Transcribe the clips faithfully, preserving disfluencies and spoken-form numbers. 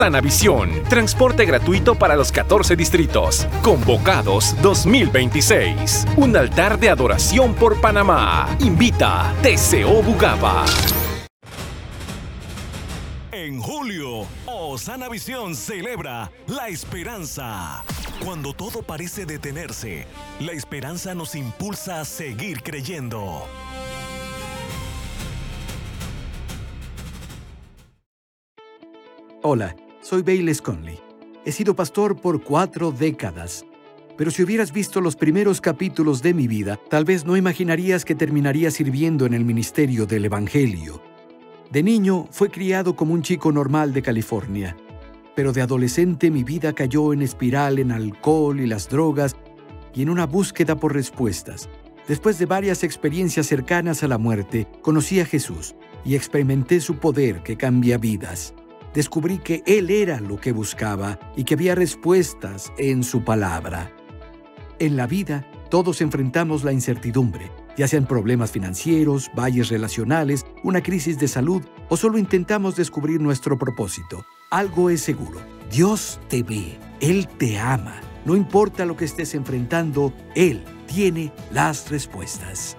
Osana transporte gratuito para los catorce distritos. Convocados dos mil veintiséis. Un altar de adoración por Panamá. Invita T C O Bugaba. En julio, Osana Visión celebra la esperanza. Cuando todo parece detenerse, la esperanza nos impulsa a seguir creyendo. Hola, soy Bayless Conley. He sido pastor por cuatro décadas. Pero si hubieras visto los primeros capítulos de mi vida, tal vez no imaginarías que terminaría sirviendo en el ministerio del Evangelio. De niño, fui criado como un chico normal de California. Pero de adolescente mi vida cayó en espiral en alcohol y las drogas y en una búsqueda por respuestas. Después de varias experiencias cercanas a la muerte, conocí a Jesús y experimenté su poder que cambia vidas. Descubrí que Él era lo que buscaba y que había respuestas en su palabra. En la vida, todos enfrentamos la incertidumbre, ya sean problemas financieros, valles relacionales, una crisis de salud o solo intentamos descubrir nuestro propósito. Algo es seguro, Dios te ve, Él te ama. No importa lo que estés enfrentando, Él tiene las respuestas.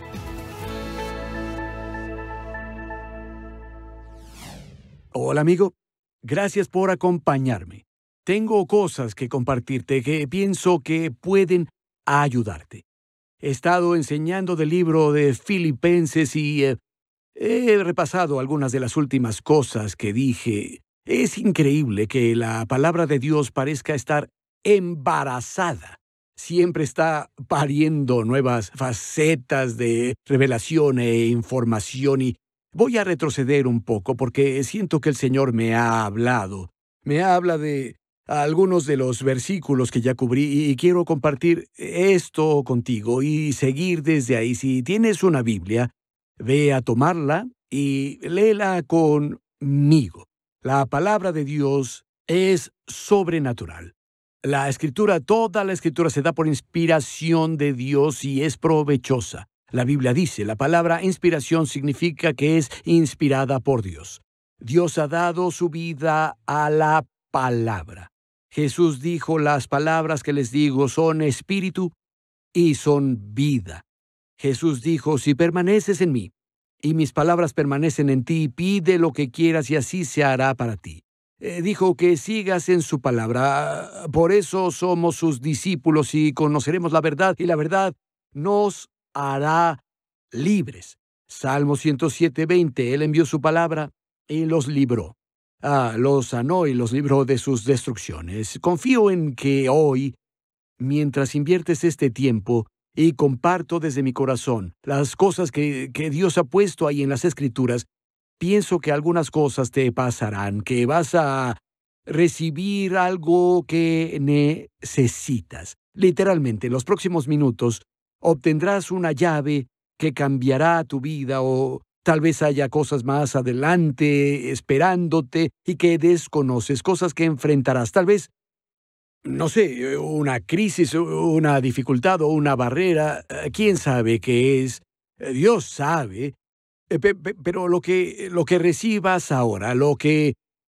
Hola amigo, gracias por acompañarme. Tengo cosas que compartirte que pienso que pueden ayudarte. He estado enseñando del libro de Filipenses y eh, he repasado algunas de las últimas cosas que dije. Es increíble que la palabra de Dios parezca estar embarazada. Siempre está pariendo nuevas facetas de revelación e información y voy a retroceder un poco porque siento que el Señor me ha hablado. Me habla de algunos de los versículos que ya cubrí y quiero compartir esto contigo y seguir desde ahí. Si tienes una Biblia, ve a tomarla y léela conmigo. La palabra de Dios es sobrenatural. La Escritura, toda la Escritura se da por inspiración de Dios y es provechosa. La Biblia dice, la palabra inspiración significa que es inspirada por Dios. Dios ha dado su vida a la palabra. Jesús dijo, las palabras que les digo son espíritu y son vida. Jesús dijo, si permaneces en mí y mis palabras permanecen en ti, pide lo que quieras y así se hará para ti. Eh, dijo que sigas en su palabra. Por eso somos sus discípulos y conoceremos la verdad y la verdad nos hará libres. Salmo ciento siete, veinte. Él envió su palabra y los libró. Ah, los sanó y los libró de sus destrucciones. Confío en que hoy, mientras inviertes este tiempo y comparto desde mi corazón las cosas que, que Dios ha puesto ahí en las Escrituras, pienso que algunas cosas te pasarán, que vas a recibir algo que necesitas. Literalmente, en los próximos minutos, obtendrás una llave que cambiará tu vida o tal vez haya cosas más adelante esperándote y que desconoces, cosas que enfrentarás. Tal vez, no sé, una crisis, una dificultad o una barrera. ¿Quién sabe qué es? Dios sabe. Pero lo que, lo que recibas ahora, lo que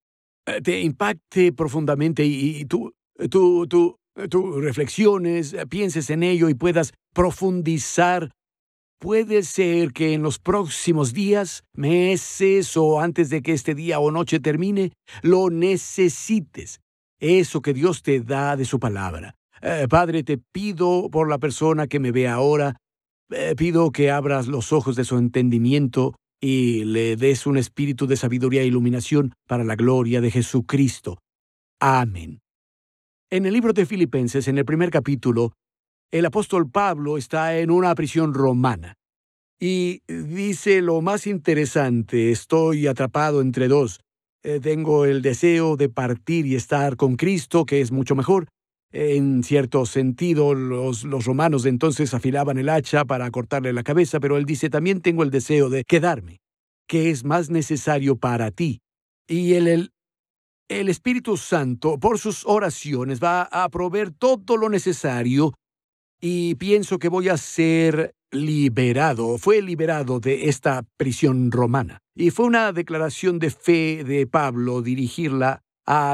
te impacte profundamente y, y tú, tú, tú, tú reflexiones, pienses en ello y puedas profundizar. Puede ser que en los próximos días, meses o antes de que este día o noche termine, lo necesites. Eso que Dios te da de su palabra. Eh, Padre, te pido por la persona que me ve ahora, eh, pido que abras los ojos de su entendimiento y le des un espíritu de sabiduría e iluminación para la gloria de Jesucristo. Amén. En el libro de Filipenses, en el primer capítulo, el apóstol Pablo está en una prisión romana y dice lo más interesante: estoy atrapado entre dos. Eh, tengo el deseo de partir y estar con Cristo, que es mucho mejor. En cierto sentido, los, los romanos de entonces afilaban el hacha para cortarle la cabeza, pero él dice, también tengo el deseo de quedarme, que es más necesario para ti. Y el, el, el Espíritu Santo, por sus oraciones, va a proveer todo lo necesario y pienso que voy a ser liberado. Fue liberado de esta prisión romana. Y fue una declaración de fe de Pablo dirigirla a